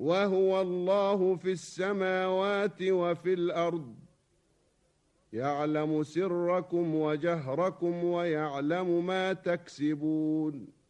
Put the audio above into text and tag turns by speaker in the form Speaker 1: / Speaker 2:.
Speaker 1: وهو الله في السماوات وفي الأرض، يعلم سركم وجهركم ويعلم ما تكسبون.